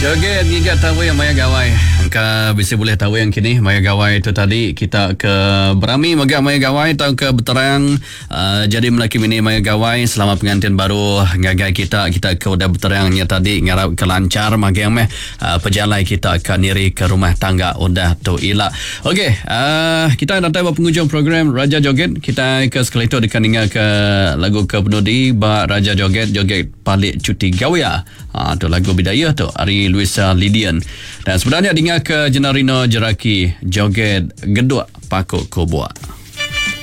Joget gigat tahu yang maya gawai. Angka bisa boleh tahu yang kini maya gawai itu tadi kita ke berami maga maya gawai tahu ke berterang jadi melaki mini maya gawai selama pengantin baru ngagai kita ke udah berterangnya tadi ngarap kelancar maga yang pejalai kita akan diri ke rumah tangga udah tu ila. Okey, kita datang penghujung program Raja Joget. Kita ke sekali itu dikaninggal ke lagu ke penudi ba Raja Joget Palik Cuti Gawia. Tu lagu bidayah tu Ari Luisa Lidian. Dan sebenarnya dengar ke Jenarino Jeraki Joget Gedua Pakok Kobua.